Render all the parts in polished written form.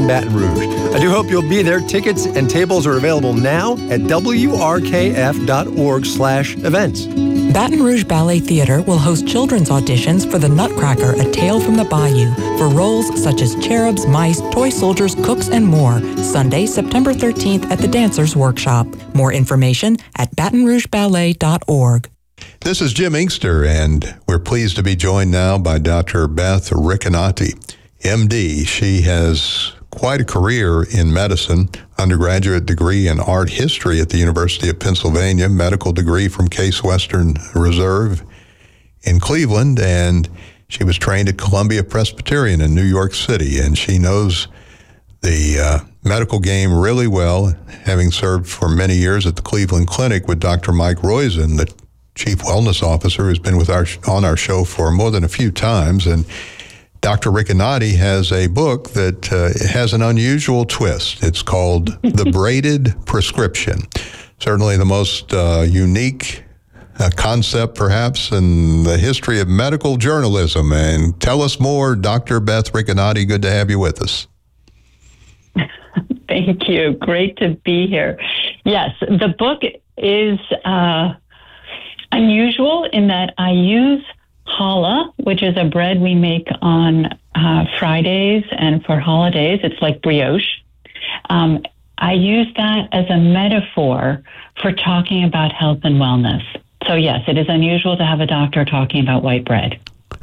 Baton Rouge. I do hope you'll be there. Tickets and tables are available now at wrkf.org/events. Baton Rouge Ballet Theater will host children's auditions for The Nutcracker, A Tale from the Bayou, for roles such as cherubs, mice, toy soldiers, cooks, and more. Sunday, September 13th at the Dancers Workshop. More information at batonrougeballet.org. This is Jim Inkster, and we're pleased to be joined now by Dr. Beth Recanati, MD. She has quite a career in medicine, undergraduate degree in art history at the University of Pennsylvania, medical degree from Case Western Reserve in Cleveland, and she was trained at Columbia Presbyterian in New York City, and she knows the medical game really well, having served for many years at the Cleveland Clinic with Dr. Mike Roizen, the Chief Wellness Officer, who's been with on our show for more than a few times. And Dr. Recanati has a book that has an unusual twist. It's called The Braided Prescription. Certainly the most unique concept, perhaps, in the history of medical journalism. And tell us more, Dr. Beth Recanati. Good to have you with us. Thank you. Great to be here. Yes, the book is unusual in that I use challah, which is a bread we make on Fridays and for holidays. It's like brioche. I use that as a metaphor for talking about health and wellness. So yes, it is unusual to have a doctor talking about white bread.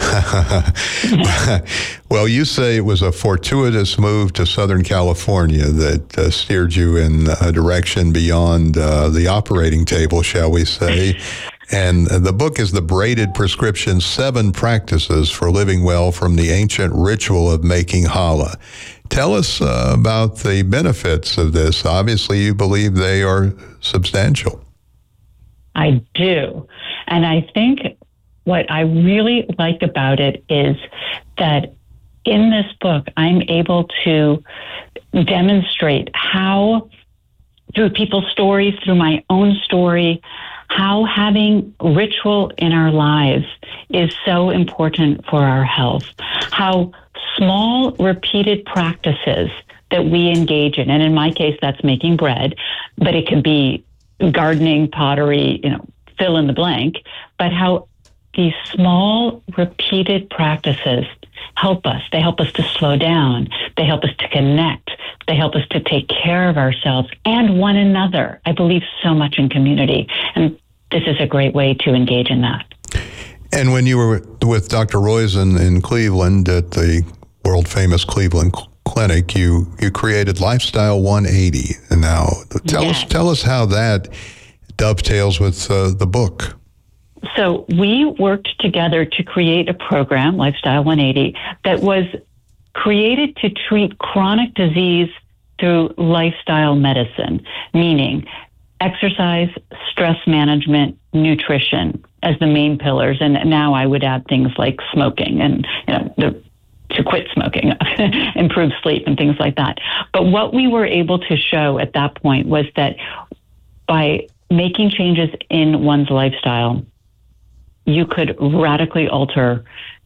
Well, you say it was a fortuitous move to Southern California that steered you in a direction beyond the operating table, shall we say. And the book is The Braided Prescription, 7 Practices for Living Well from the Ancient Ritual of Making Challah. Tell us about the benefits of this. Obviously, you believe they are substantial. I do. And I think what I really like about it is that in this book, I'm able to demonstrate how, through people's stories, through my own story, how having ritual in our lives is so important for our health, how small repeated practices that we engage in, and in my case, that's making bread, but it could be gardening, pottery, fill in the blank, but how these small repeated practices help us. They help us to slow down. They help us to connect. They help us to take care of ourselves and one another. I believe so much in community, and this is a great way to engage in that. And when you were with Dr. Roizen in Cleveland at the world-famous Cleveland Clinic, you created Lifestyle 180. And now, tell us how that dovetails with the book. So we worked together to create a program, Lifestyle 180, that was created to treat chronic disease through lifestyle medicine, meaning exercise, stress management, nutrition as the main pillars. And now I would add things like smoking and, to quit smoking, improve sleep and things like that. But what we were able to show at that point was that by making changes in one's lifestyle, you could radically alter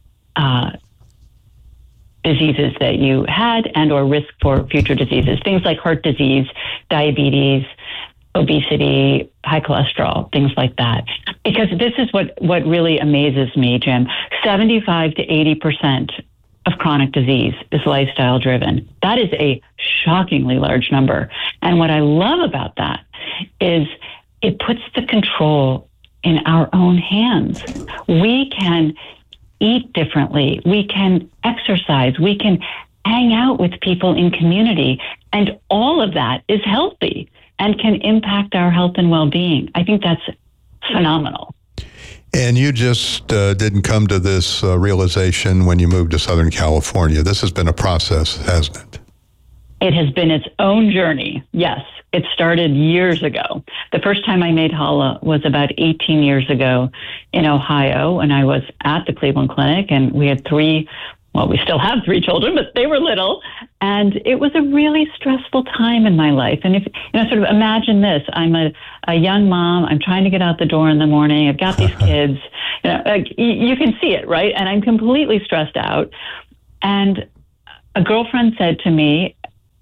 diseases that you had and or risk for future diseases, things like heart disease, diabetes, obesity, high cholesterol, things like that. Because this is what really amazes me, Jim. 75 to 80% of chronic disease is lifestyle driven. That is a shockingly large number. And what I love about that is it puts the control in our own hands. We can eat differently. We can exercise. We can hang out with people in community. And all of that is healthy and can impact our health and well-being. I think that's phenomenal. And you just didn't come to this realization when you moved to Southern California. This has been a process, hasn't it? It has been its own journey, yes. It started years ago. The first time I made challah was about 18 years ago in Ohio, and I was at the Cleveland Clinic, and we had we still have 3 children, but they were little, and it was a really stressful time in my life. And if sort of imagine this: I'm a young mom. I'm trying to get out the door in the morning. I've got these kids. You can see it, right? And I'm completely stressed out. And a girlfriend said to me,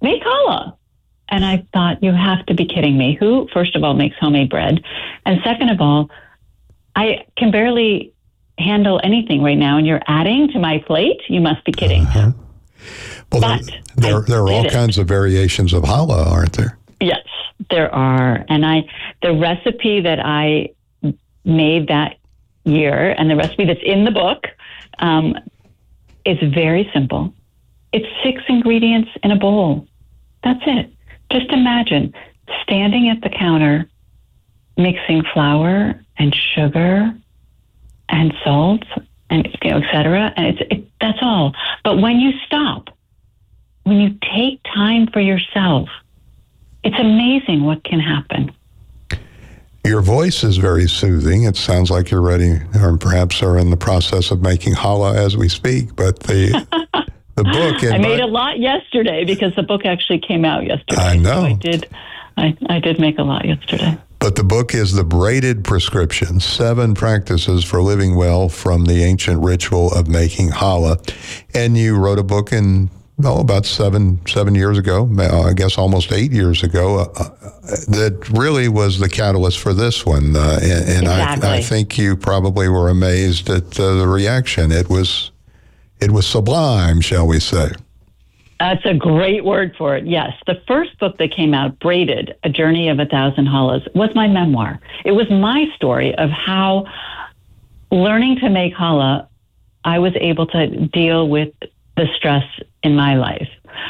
make challah. And I thought, you have to be kidding me. Who, first of all, makes homemade bread? And second of all, I can barely handle anything right now, and you're adding to my plate? You must be kidding. Uh-huh. Well, but there are all kinds of variations of challah, aren't there? Yes, there are. And the recipe that I made that year, and the recipe that's in the book, is very simple. It's 6 ingredients in a bowl. That's it. Just imagine standing at the counter, mixing flour and sugar and salt and et cetera. And that's all. But when you stop, when you take time for yourself, it's amazing what can happen. Your voice is very soothing. It sounds like you're ready, or perhaps are in the process of making challah as we speak. But the book. I made a lot yesterday because the book actually came out yesterday. I know. So I did make a lot yesterday. But the book is The Braided Prescription, 7 Practices for Living Well from the Ancient Ritual of Making Challah. And you wrote a book about 7 years ago, I guess almost 8 years ago, that really was the catalyst for this one. And exactly. I think you probably were amazed at the reaction. It was sublime, shall we say. That's a great word for it, yes. The first book that came out, Braided, A Journey of 1,000 Challahs, was my memoir. It was my story of how, learning to make challah, I was able to deal with the stress in my life.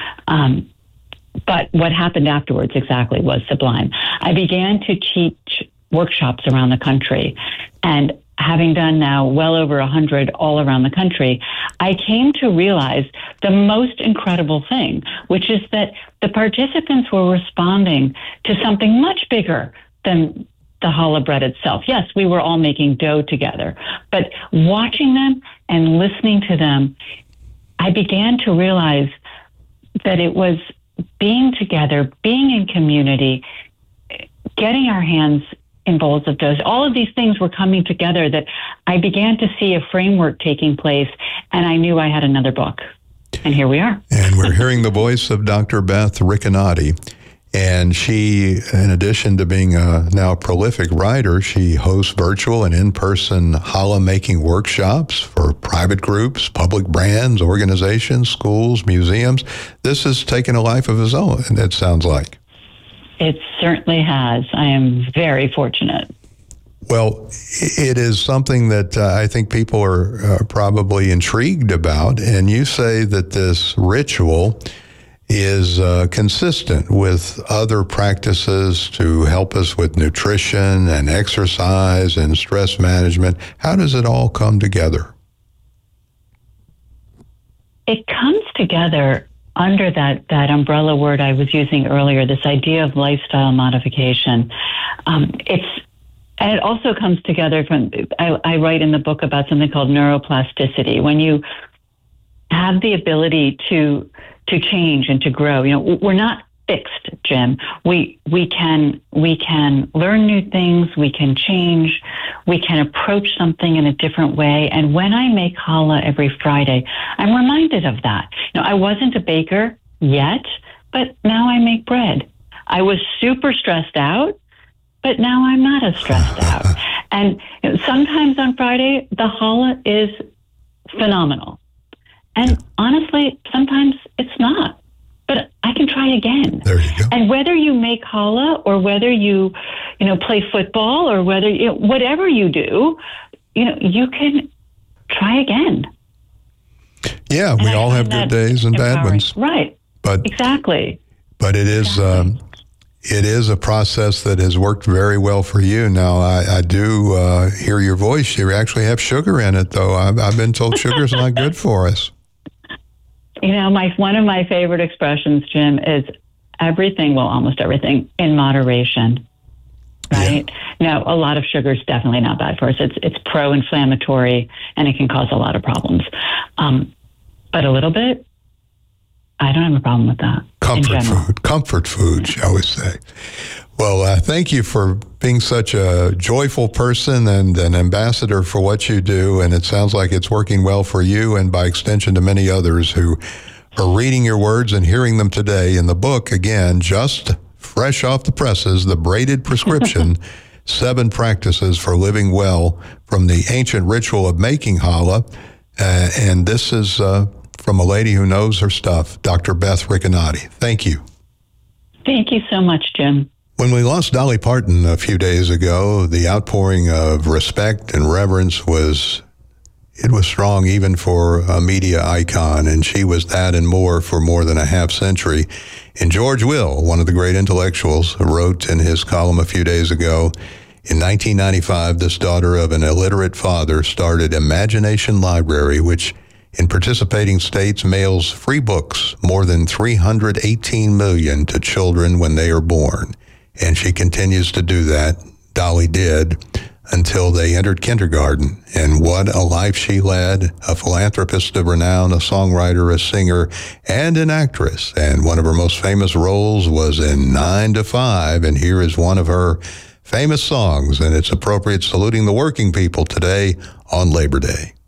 But what happened afterwards exactly was sublime. I began to teach workshops around the country, and having done now well over 100 all around the country, I came to realize the most incredible thing, which is that the participants were responding to something much bigger than the challah bread itself. Yes, we were all making dough together, but watching them and listening to them, I began to realize that it was being together, being in community, getting our hands in bowls of dough. All of these things were coming together that I began to see a framework taking place, and I knew I had another book. And here we are. And we're hearing the voice of Dr. Beth Recanati. And she, in addition to being now a prolific writer, she hosts virtual and in-person challah making workshops for private groups, public brands, organizations, schools, museums. This has taken a life of its own, it sounds like. It certainly has. I am very fortunate. Well, it is something that I think people are probably intrigued about. And you say that this ritual is consistent with other practices to help us with nutrition and exercise and stress management. How does it all come together? It comes together under that umbrella word I was using earlier, this idea of lifestyle modification. And it also comes together from, I write in the book about something called neuroplasticity. When you have the ability to change and to grow, we're not fixed, Jim. We can learn new things. We can change. We can approach something in a different way. And when I make challah every Friday, I'm reminded of that. I wasn't a baker yet, but now I make bread. I was super stressed out, but now I'm not as stressed out. And sometimes on Friday, the challah is phenomenal. And honestly, sometimes it's not. But I can try again. There you go. And whether you make challah or whether you play football or whether whatever you do, you can try again. Yeah, and we all have good days and bad ones. Right. But exactly. But it is a process that has worked very well for you. Now, I do hear your voice. You actually have sugar in it, though. I've been told sugar's not good for us. One of my favorite expressions, Jim, is almost everything in moderation, right? Yeah. Now, a lot of sugar is definitely not bad for us. It's pro-inflammatory, and it can cause a lot of problems. But a little bit, I don't have a problem with that. Comfort food, shall we say. Well, thank you for being such a joyful person and an ambassador for what you do. And it sounds like it's working well for you and by extension to many others who for reading your words and hearing them today in the book. Again, just fresh off the presses, The Braided Prescription, 7 Practices for Living Well from the Ancient Ritual of Making Challah. And this is from a lady who knows her stuff, Dr. Beth Recanati. Thank you. Thank you so much, Jim. When we lost Dolly Parton a few days ago, the outpouring of respect and reverence was strong even for a media icon, and she was that and more for more than a half century. And George Will, one of the great intellectuals, wrote in his column a few days ago, in 1995, this daughter of an illiterate father started Imagination Library, which in participating states mails free books, more than 318 million, to children when they are born. And she continues to do that. Dolly did until they entered kindergarten. And what a life she led, a philanthropist of renown, a songwriter, a singer, and an actress. And one of her most famous roles was in 9 to 5, and here is one of her famous songs, and it's appropriate saluting the working people today on Labor Day.